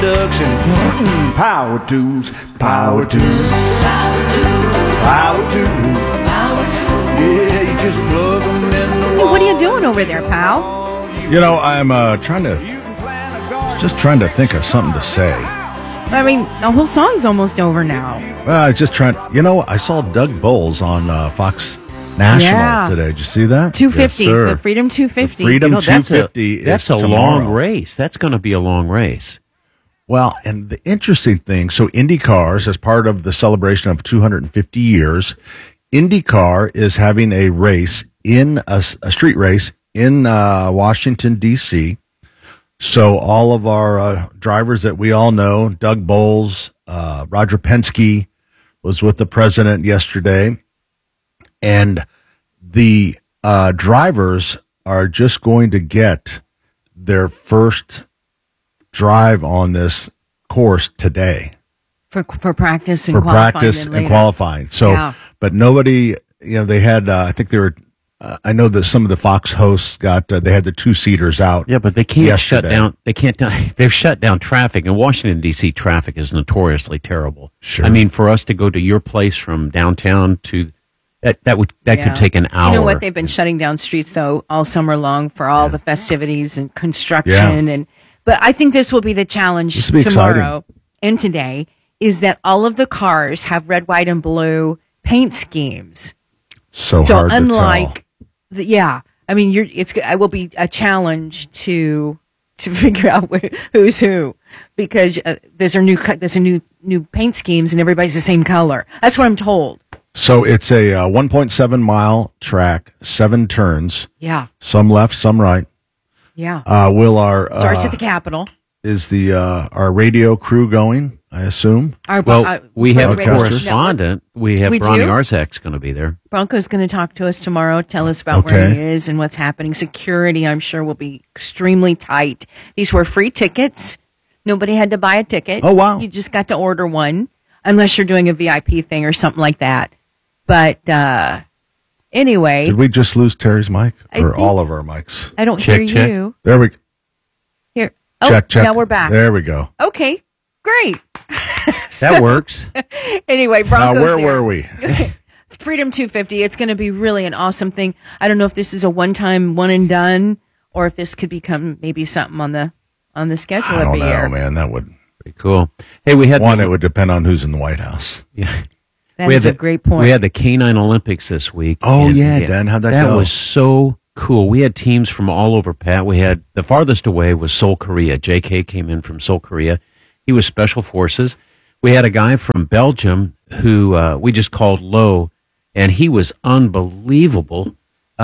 Production. Power tools, power tools, power tools, power tools, power tools. Yeah, you just plug them in the wall. Hey, what are you doing over there, pal? I'm trying to think of something to say. I mean, the whole song's almost over now. I was just trying. I saw Doug Bowles on Fox National today. Did you see that? 250, yes, the Freedom 250. The Freedom 250 That's a long race. That's going to be a long race. Well, and the interesting thing, so IndyCars, as part of the celebration of 250 years, IndyCar is having a race in a street race in Washington, D.C. So all of our drivers that we all know, Doug Bowles, Roger Penske was with the president yesterday, and the drivers are just going to get their first drive on this course today for practice and for qualifying. Practice and qualifying. So, yeah. But nobody, they had. I think they were. I know that some of the Fox hosts got. They had the 2-seaters out. Yeah, but they can't yesterday. shut down. They can't. They've shut down traffic, and Washington D.C. traffic is notoriously terrible. Sure. I mean, for us to go to your place from downtown to that could take an hour. You know what? They've been shutting down streets though all summer long for all the festivities and construction But I think this will be the challenge tomorrow and today is that all of the cars have red, white, and blue paint schemes. So hard unlike, to tell. I mean, it will be a challenge to figure out who's who because there's a new paint schemes and everybody's the same color. That's what I'm told. So it's a 1.7 mile track, 7 turns. Yeah. Some left, some right. Yeah. Starts at the Capitol. Is our radio crew going? I assume. We have a radio correspondent. We have Ronnie Arzak's going to be there. Bronco's going to talk to us tomorrow. Tell us about where he is and what's happening. Security, I'm sure, will be extremely tight. These were free tickets. Nobody had to buy a ticket. Oh wow! You just got to order one, unless you're doing a VIP thing or something like that. But anyway, did we just lose Terry's mic or all of our mics? I don't hear you. There we go. Here. Check. Now we're back. There we go. Okay, great. That works. Anyway, Broncos. Where were we? Freedom 250. It's going to be really an awesome thing. I don't know if this is a one-time, one and done, or if this could become maybe something on the schedule every year. I don't know, man. That would be cool. Hey, we had it would depend on who's in the White House. Yeah. That's a great point. We had the Canine Olympics this week. Oh, yeah, Dan. How'd that go? That was so cool. We had teams from all over, Pat. We had the farthest away was Seoul, Korea. JK came in from Seoul, Korea. He was Special Forces. We had a guy from Belgium who we just called Low, and he was unbelievable.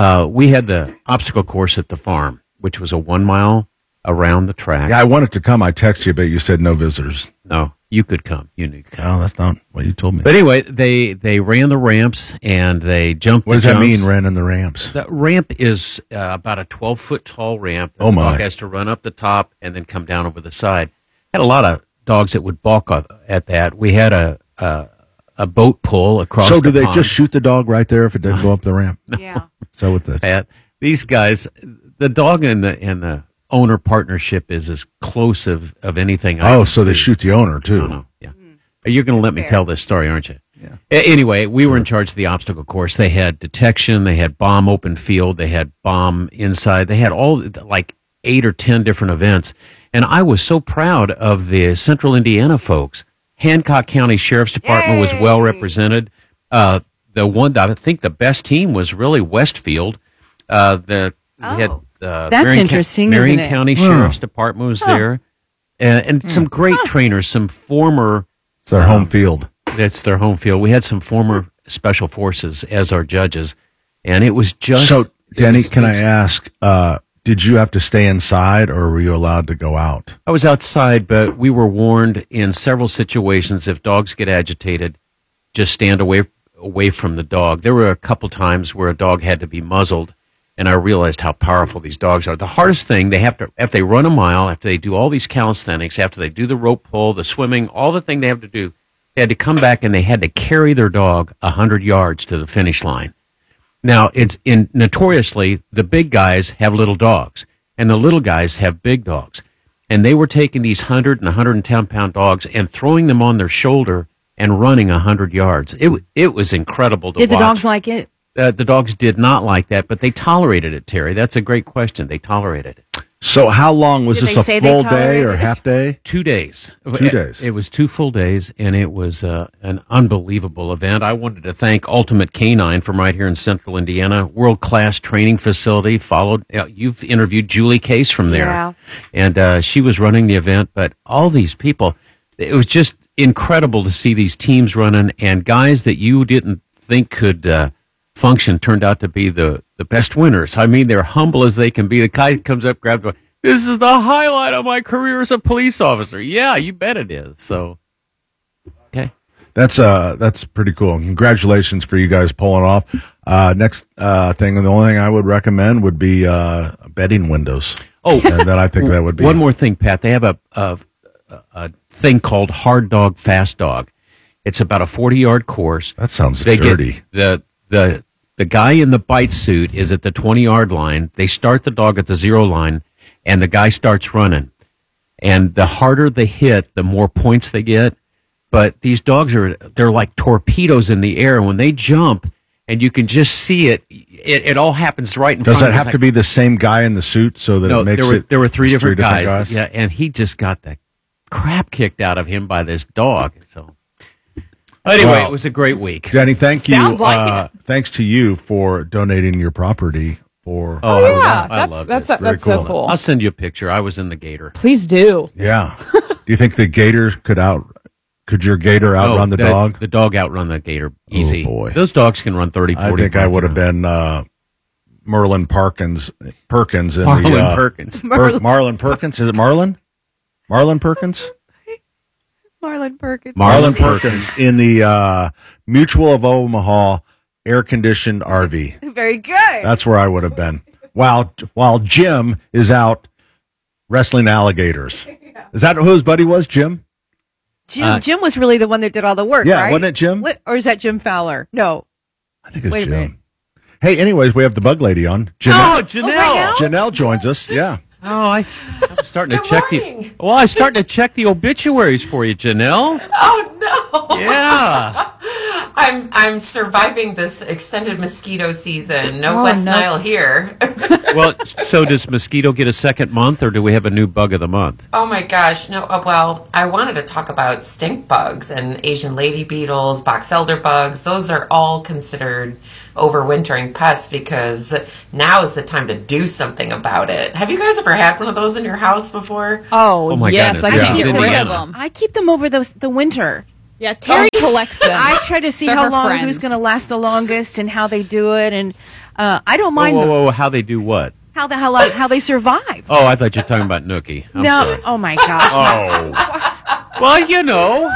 We had the obstacle course at the farm, which was a 1 mile around the track. Yeah, I wanted to come. I texted you, but you said no visitors. No. You could come. You knew. Oh, that's not what you told me. But anyway, they ran the ramps and they jumped. What does that mean? Ran in the ramps. The ramp is about a 12-foot tall ramp. Oh my! The dog has to run up the top and then come down over the side. Had a lot of dogs that would balk at that. We had a boat pull across. So do they pond. just shoot the dog right there if it doesn't go up the ramp? No. Yeah. So with the Pat, these guys, the dog and the owner partnership is as close of anything. So they shoot the owner too. No. Yeah. You're going to let me tell this story, aren't you? Yeah. Anyway, we were in charge of the obstacle course. They had detection. They had bomb open field. They had bomb inside. They had all like 8 or 10 different events. And I was so proud of the Central Indiana folks. Hancock County Sheriff's Department was well represented. The one, I think the best team was really Westfield. We had that's interesting. Marion County Sheriff's Department was there, and some great trainers. Some former. It's their home field. It's their home field. We had some former Special Forces as our judges, and it was just. So, Danny, can I ask? Did you have to stay inside, or were you allowed to go out? I was outside, but we were warned in several situations if dogs get agitated, just stand away from the dog. There were a couple times where a dog had to be muzzled. And I realized how powerful these dogs are. The hardest thing, they have to, after they run a mile, after they do all these calisthenics, after they do the rope pull, the swimming, all the thing they have to do, they had to come back and they had to carry their dog 100 yards to the finish line. Now, notoriously, the big guys have little dogs, and the little guys have big dogs. And they were taking these 100 and 110-pound dogs and throwing them on their shoulder and running 100 yards. It was incredible to watch. Did the dogs like it? The dogs did not like that, but they tolerated it, Terry. That's a great question. They tolerated it. So how long was this, a full day or half day? 2 days. 2 days. It was 2 full days, and it was an unbelievable event. I wanted to thank Ultimate Canine from right here in central Indiana, world-class training facility. You've interviewed Julie Case from there. Yeah. And she was running the event, but all these people, it was just incredible to see these teams running, and guys that you didn't think could function turned out to be the best winners. I mean, they're humble as they can be. The guy comes up, grabs one. This is the highlight of my career as a police officer. Yeah, you bet it is. So, okay. That's pretty cool. Congratulations for you guys pulling off. Next thing, and the only thing I would recommend would be bedding windows. Oh, and then I think that would be one more thing, Pat. They have a thing called Hard Dog, Fast Dog. It's about a 40-yard course. That sounds dirty. The guy in the bite suit is at the 20-yard line. They start the dog at the 0 line, and the guy starts running. And the harder they hit, the more points they get. But these dogs they're like torpedoes in the air. When they jump, and you can just see it all happens right in front of you. Does it have to be the same guy in the suit so that it makes there were three different guys. Yeah, and he just got the crap kicked out of him by this dog. So. Anyway, it was a great week. Jenny, thank you. Sounds like it. Thanks to you for donating your property for. Oh yeah, that's cool. So cool. I'll send you a picture. I was in the gator. Please do. Yeah. Do you think the gator could your gator outrun the dog? The dog outrun the gator easy. Oh boy. Those dogs can run 30, 40 I think I would have been Merlin Perkins in Marlon Perkins. Marlon Perkins. Is it Marlon? Marlon Perkins? Marlon Perkins. Marlon Perkins in the Mutual of Omaha air-conditioned RV. Very good. That's where I would have been. While Jim is out wrestling alligators. Is that who his buddy was, Jim? Jim was really the one that did all the work, yeah, right? Wasn't it Jim? Or is that Jim Fowler? No. I think it's Jim. Hey, anyways, we have the bug lady on. Janelle. Janelle joins us, yeah. Oh, I'm starting to check I'm starting to check the obituaries for you, Janelle. Oh no! Yeah, I'm surviving this extended mosquito season. No West Nile here. Well, so does mosquito get a second month, or do we have a new bug of the month? Oh my gosh, no. Well, I wanted to talk about stink bugs and Asian lady beetles, box elder bugs. Those are all considered overwintering pests because now is the time to do something about it. Have you guys ever had one of those in your house before? Oh my yes, goodness. I can't get rid of them. I keep them over the winter. Yeah, Terry collects them. I try to see how long, who's going to last the longest, and how they do it, and I don't mind. Whoa! How they do what? How they survive. Oh, I thought you were talking about Nookie. I'm sorry. Oh my gosh. Oh. Well, you know.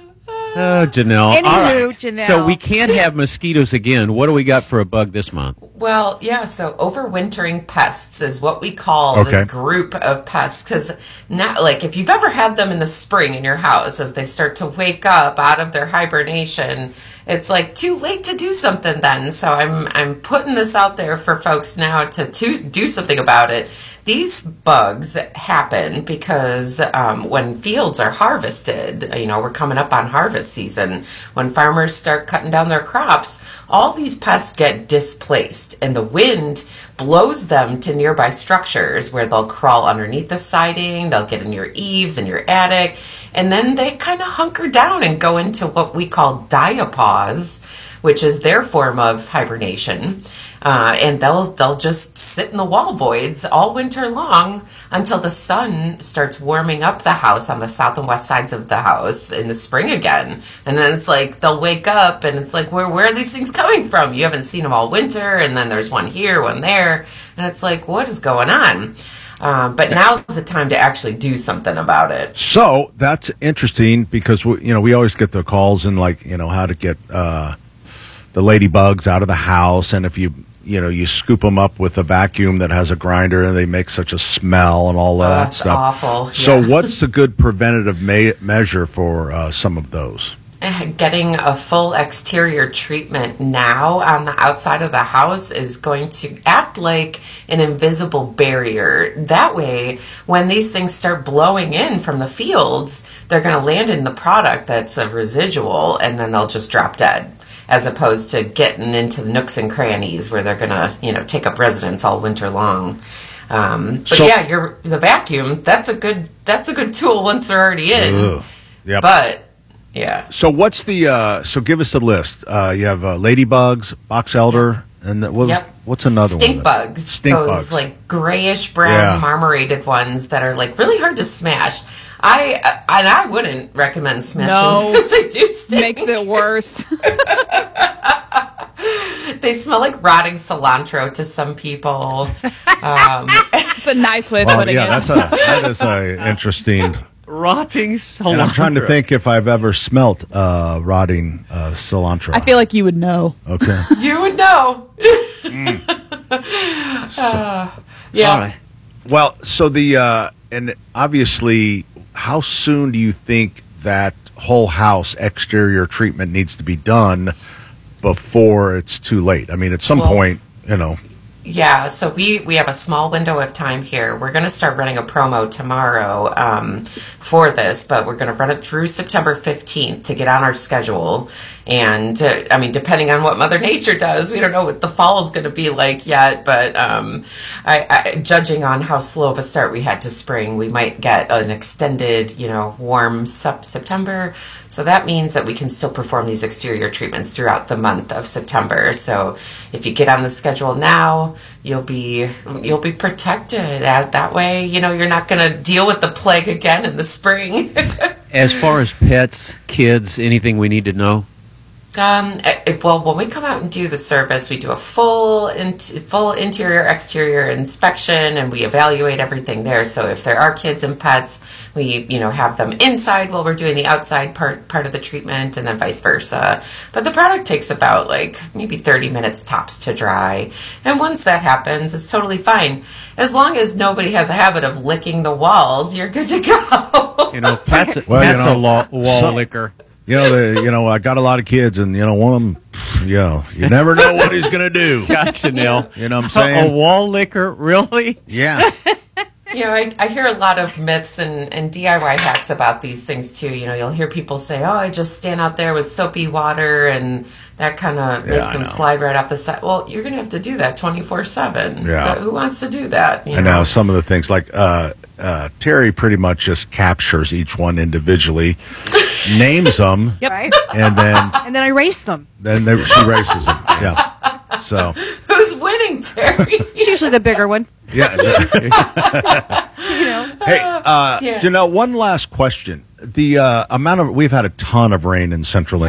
Janelle. Anywho, all right. Janelle. So we can't have mosquitoes again. What do we got for a bug this month? Well, yeah, so overwintering pests is what we call this group of pests. Because now, like, if you've ever had them in the spring in your house as they start to wake up out of their hibernation, it's like too late to do something then. So I'm putting this out there for folks now to do something about it. These bugs happen because when fields are harvested, we're coming up on harvest season, when farmers start cutting down their crops, all these pests get displaced and the wind blows them to nearby structures where they'll crawl underneath the siding, they'll get in your eaves and your attic, and then they kind of hunker down and go into what we call diapause, which is their form of hibernation. And they'll just sit in the wall voids all winter long until the sun starts warming up the house on the south and west sides of the house in the spring again. And then it's like they'll wake up and it's like, where are these things coming from? You haven't seen them all winter, and then there's one here, one there, and it's like, what is going on? But now's the time to actually do something about it. So that's interesting because we always get the calls and how to get the ladybugs out of the house, and if you scoop them up with a vacuum that has a grinder and they make such a smell and all that that's stuff. Awful. So what's a good preventative measure for some of those? getting a full exterior treatment now on the outside of the house is going to act like an invisible barrier. That way, when these things start blowing in from the fields, they're going to land in the product that's a residual, and then they'll just drop dead, as opposed to getting into the nooks and crannies where they're going to, take up residence all winter long. The vacuum, that's a good tool once they're already in. Yep. But yeah. So what's the? So give us the list. You have ladybugs, box elder, and what's another stink one? Bugs. Stink those bugs. Like grayish brown marmorated ones that are like really hard to smash. I wouldn't recommend smashing because they do stink. Makes it worse. They smell like rotting cilantro to some people. It's a nice way of putting it. That is a interesting. Rotting cilantro. And I'm trying to think if I've ever smelt rotting cilantro. I feel like you would know. Okay. You would know. Yeah. All right. Well, so and obviously, how soon do you think that whole house exterior treatment needs to be done before it's too late? I mean, at some point, Yeah, so we have a small window of time here. We're going to start running a promo tomorrow for this, but we're going to run it through September 15th to get on our schedule. And, depending on what Mother Nature does, we don't know what the fall is going to be like yet, but judging on how slow of a start we had to spring, we might get an extended, warm September. So that means that we can still perform these exterior treatments throughout the month of September. So if you get on the schedule now, you'll be protected. That way, you're not going to deal with the plague again in the spring. As far as pets, kids, anything we need to know? Well, when we come out and do the service, we do a full interior, exterior inspection, and we evaluate everything there. So if there are kids and pets, we, have them inside while we're doing the outside part of the treatment, and then vice versa. But the product takes about maybe 30 minutes tops to dry. And once that happens, it's totally fine. As long as nobody has a habit of licking the walls, you're good to go. Pets a wall licker. I got a lot of kids, and one of them, you never know what he's going to do. Gotcha, Neil. You know what I'm saying? A wall licker, really? Yeah. I hear a lot of myths and DIY hacks about these things too. You'll hear people say, "Oh, I just stand out there with soapy water," and that kind of makes them slide right off the side. Well, you're going to have to do that 24/7. Yeah. So who wants to do that? I know some of the things like Terry pretty much just captures each one individually, names them, Yep. and then erase them. Then she erases them. Yeah. So who's winning, Terry? It's usually the bigger one. Yeah. Hey, Janelle, one last question. The we've had a ton of rain in Central